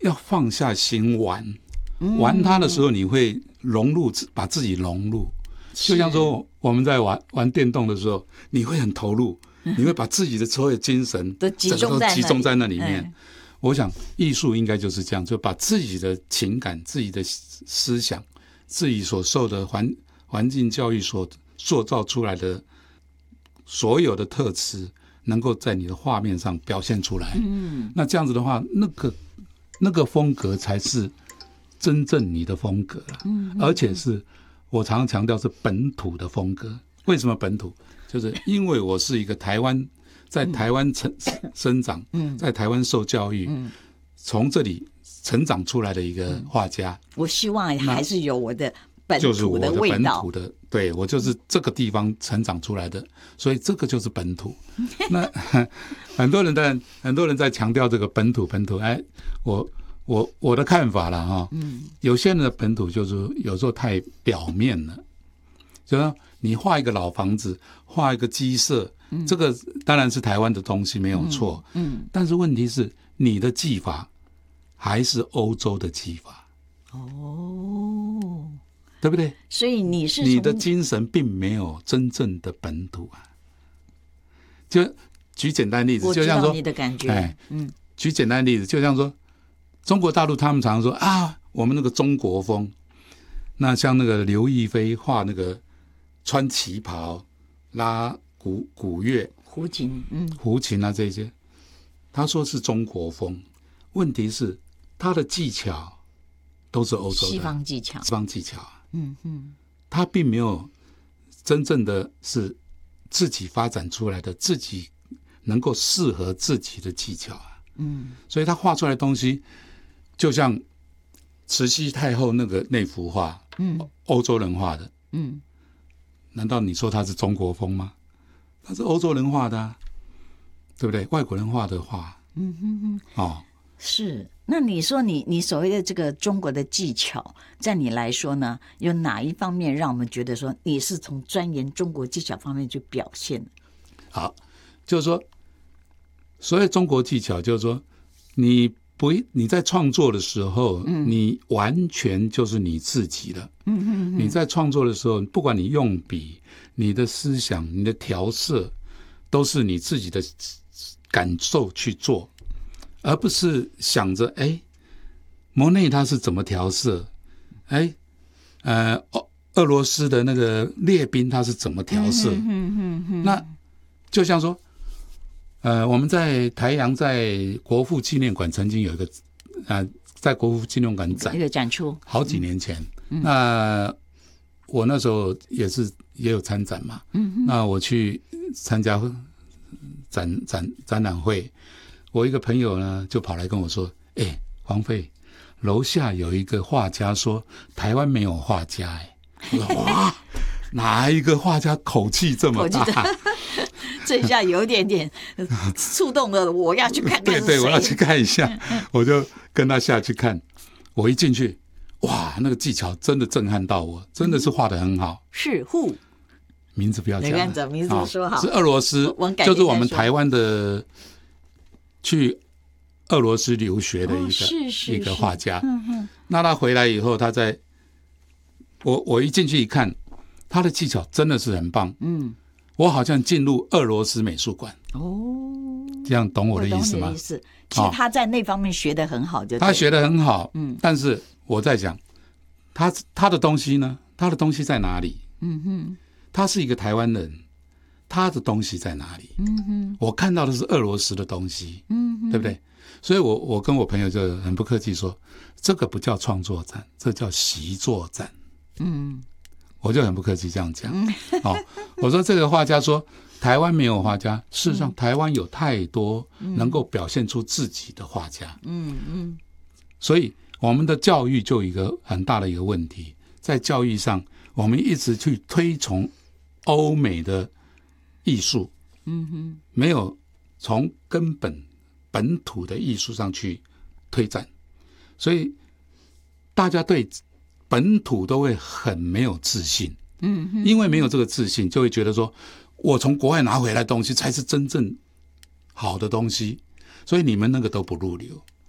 要放下心玩它的时候，你会把自己融入。就像说我们在玩电动的时候，你会很投入，你会把自己的所有精神都集中在那里面。我想艺术应该就是这样，就把自己的情感、自己的思想、自己所受的环境教育所塑造出来的所有的特质，能够在你的画面上表现出来。那这样子的话，那个风格才是真正你的风格了。而且是我常常强调是本土的风格。为什么本土？就是因为我是一个在台湾生长，在台湾受教育，从这里成长出来的一个画家。我希望还是有我的本土的味道， 就是我的本土的，对，我就是这个地方成长出来的，所以这个就是本土。那很多人在强调这个本土，哎，我的看法啦哈，有些人的本土就是有时候太表面了，就是你画一个老房子，画一个鸡舍。这个当然是台湾的东西没有错，但是问题是你的技法还是欧洲的技法，对不对？所以你的精神并没有真正的本土啊。就举简单例子，就像说你的感觉， 举简单例子，就像说中国大陆他们常说啊，我们那个中国风，那像那个刘亦菲画那个穿旗袍拉古乐、 胡琴啊这些，他说是中国风。问题是他的技巧都是欧洲的西方技巧，他并没有真正的是自己发展出来的，自己能够适合自己的技巧啊。所以他画出来的东西，就像慈禧太后那幅画，欧洲人画的，难道你说他是中国风吗？他是欧洲人画的啊，对不对？外国人画的画， 是。那你说你所谓的这个中国的技巧，在你来说呢，有哪一方面让我们觉得说你是从钻研中国技巧方面去表现？ 好，就是说，所谓中国技巧，就是说你在创作的时候，你完全就是你自己的。你在创作的时候，不管你用笔、你的思想、你的调色，都是你自己的感受去做，而不是想着莫内他是怎么调色，俄罗斯的那个列宾他是怎么调色。那就像说我们在台阳在国父纪念馆曾经有一个在国父纪念馆展一个展出， 好几年前。那我那时候也有参展嘛，那我去参加展览会，我一个朋友呢就跑来跟我说：“黄飞，楼下有一个画家说台湾没有画家。”我说：“哇，哪一个画家口气这么大？” 这下有点触动了，我要去看看是谁。 对，我要去看一下，我就跟他下去看。我一进去，哇，那个技巧真的震撼到我，真的是画得很好。 是who？ 名字不要讲， 名字说好。 是俄罗斯，就是我们台湾的去俄罗斯留学的一个画家。那他回来以后，我一进去一看，他的技巧真的是很棒。我好像进入俄罗斯美术馆。这样懂我的意思吗？ 其实他在那方面学得很好， 他学得很好。但是我在讲他的东西呢？他的东西在哪里？他是一个台湾人，他的东西在哪里？我看到的是俄罗斯的东西，对不对？所以我跟我朋友就很不客气说，这个不叫创作展，这叫习作展。我就很不客气这样讲。我说这个画家说台湾没有画家，事实上台湾有太多能够表现出自己的画家。所以我们的教育就有一个很大的一个问题，在教育上我们一直去推崇欧美的艺术，没有从根本土的艺术上去推展，所以大家对本土都会很没有自信。因为没有这个自信，就会觉得说我从国外拿回来的东西才是真正好的东西，所以你们那个都不入流。